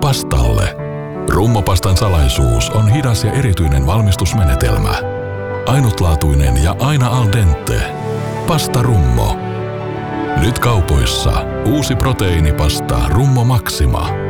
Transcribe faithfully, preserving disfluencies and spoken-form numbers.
pastalle. Rummopastan salaisuus on hidas ja erityinen valmistusmenetelmä. Ainutlaatuinen ja aina al dente. Pasta Rummo. Nyt kaupoissa uusi proteiinipasta Rummo Maxima.